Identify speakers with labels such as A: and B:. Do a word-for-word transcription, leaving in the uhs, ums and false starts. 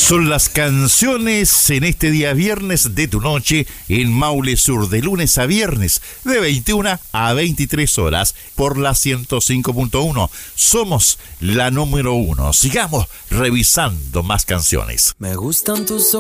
A: Son las canciones en este día viernes de tu noche en Maule Sur, de lunes a viernes, de veintiuna a veintitrés horas, por la ciento cinco punto uno. Somos la número uno. Sigamos revisando más canciones.
B: Me gustan tus